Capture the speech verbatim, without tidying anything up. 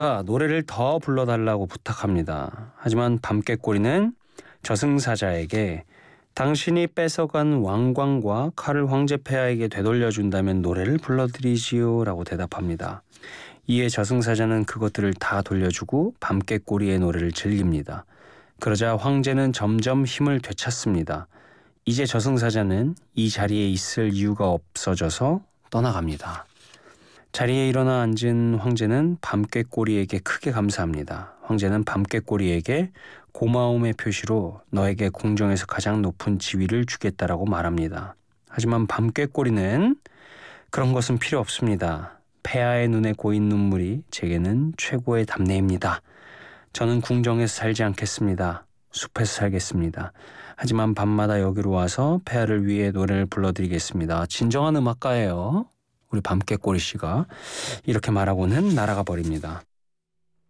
노래를 더 불러달라고 부탁합니다. 하지만 밤깨꼬리는 저승사자에게 당신이 뺏어간 왕관과 칼을 황제 폐하에게 되돌려준다면 노래를 불러드리지요 라고 대답합니다. 이에 저승사자는 그것들을 다 돌려주고 밤깨꼬리의 노래를 즐깁니다. 그러자 황제는 점점 힘을 되찾습니다. 이제 저승사자는 이 자리에 있을 이유가 없어져서 떠나갑니다. 자리에 일어나 앉은 황제는 밤깨꼬리에게 크게 감사합니다. 황제는 밤깨꼬리에게 고마움의 표시로 너에게 궁정에서 가장 높은 지위를 주겠다라고 말합니다. 하지만 밤깨꼬리는 그런 것은 필요 없습니다. 폐하의 눈에 고인 눈물이 제게는 최고의 답례입니다. 저는 궁정에서 살지 않겠습니다. 숲에서 살겠습니다. 하지만 밤마다 여기로 와서 폐하를 위해 노래를 불러드리겠습니다. 진정한 음악가예요. 우리 밤깨꼬리 씨가 이렇게 말하고는 날아가 버립니다.